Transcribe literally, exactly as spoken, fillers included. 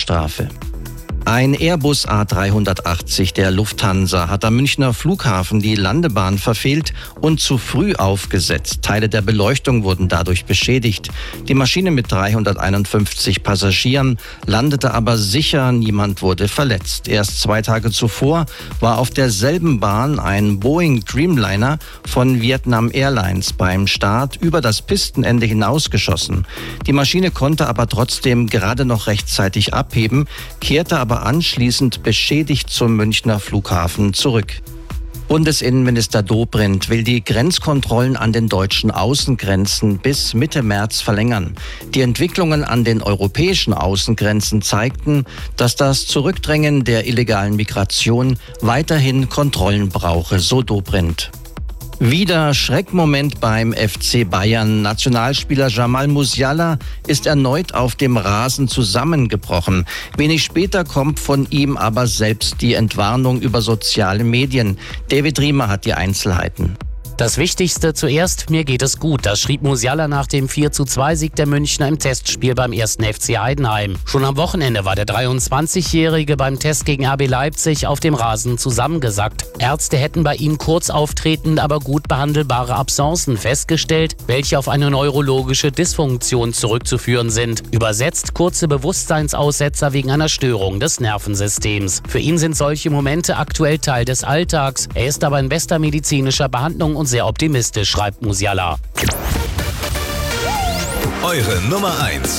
Geldstrafe. Ein Airbus A dreihundertachtzig der Lufthansa hat am Münchner Flughafen die Landebahn verfehlt und zu früh aufgesetzt. Teile der Beleuchtung wurden dadurch beschädigt. Die Maschine mit dreihunderteinundfünfzig Passagieren landete aber sicher, niemand wurde verletzt. Erst zwei Tage zuvor war auf derselben Bahn ein Boeing Dreamliner von Vietnam Airlines beim Start über das Pistenende hinausgeschossen. Die Maschine konnte aber trotzdem gerade noch rechtzeitig abheben, kehrte aber anschließend beschädigt zum Münchner Flughafen zurück. Bundesinnenminister Dobrindt will die Grenzkontrollen an den deutschen Außengrenzen bis Mitte März verlängern. Die Entwicklungen an den europäischen Außengrenzen zeigten, dass das Zurückdrängen der illegalen Migration weiterhin Kontrollen brauche, so Dobrindt. Wieder Schreckmoment beim F C Bayern. Nationalspieler Jamal Musiala ist erneut auf dem Rasen zusammengebrochen. Wenig später kommt von ihm aber selbst die Entwarnung über soziale Medien. David Riemer hat die Einzelheiten. Das Wichtigste zuerst, mir geht es gut. Das schrieb Musiala nach dem vier zu zwei Sieg der Münchner im Testspiel beim ersten F C Heidenheim. Schon am Wochenende war der dreiundzwanzigjährige beim Test gegen R B Leipzig auf dem Rasen zusammengesackt. Ärzte hätten bei ihm kurz auftretend, aber gut behandelbare Absencen festgestellt, welche auf eine neurologische Dysfunktion zurückzuführen sind. Übersetzt kurze Bewusstseinsaussetzer wegen einer Störung des Nervensystems. Für ihn sind solche Momente aktuell Teil des Alltags. Er ist aber in bester medizinischer Behandlung und sehr optimistisch, schreibt Musiala. Eure Nummer eins